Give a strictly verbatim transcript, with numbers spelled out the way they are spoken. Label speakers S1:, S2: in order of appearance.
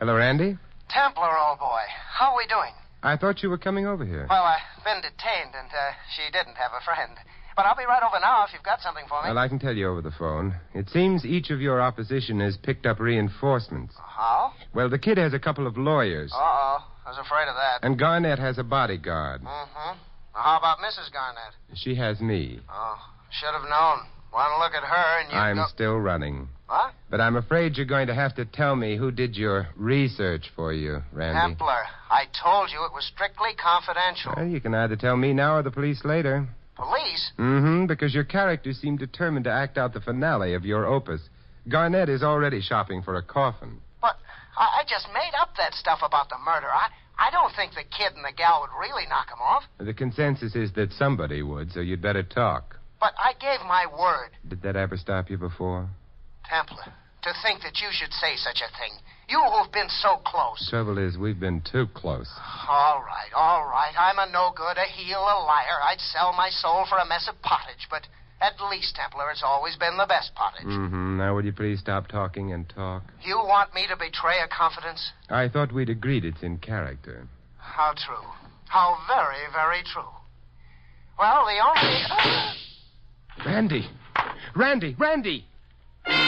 S1: Hello, Randy.
S2: Templar, old boy. How are we doing?
S1: I thought you were coming over here.
S2: Well, I've been detained, and uh, she didn't have a friend. But I'll be right over now if you've got something for me.
S1: Well, I can tell you over the phone. It seems each of your opposition has picked up reinforcements.
S2: How?
S1: Well, the kid has a couple of lawyers.
S2: Uh-oh. I was afraid of that.
S1: And Garnett has a bodyguard.
S2: Mm-hmm. Now, how about Missus Garnett?
S1: She has me.
S2: Oh, should have known. One look at her and you
S1: I'm
S2: go...
S1: still running.
S2: What?
S1: But I'm afraid you're going to have to tell me who did your research for you, Randy.
S2: Templar, I told you it was strictly confidential.
S1: Well, you can either tell me now or the police later.
S2: Police?
S1: Mm-hmm, because your characters seem determined to act out the finale of your opus. Garnett is already shopping for a coffin.
S2: But I, I just made up that stuff about the murder. I, I don't think the kid and the gal would really knock him off.
S1: The consensus is that somebody would, so you'd better talk.
S2: But I gave my word.
S1: Did that ever stop you before?
S2: Templar, to think that you should say such a thing. You who've been so close.
S1: The trouble is, we've been too close.
S2: All right, all right. I'm a no-good, a heel, a liar. I'd sell my soul for a mess of pottage, but at least, Templar, it's always been the best pottage.
S1: Mm-hmm. Now, will you please stop talking and talk?
S2: You want me to betray a confidence?
S1: I thought we'd agreed it's in character.
S2: How true. How very, very true. Well, the only...
S1: Randy! Randy! Randy!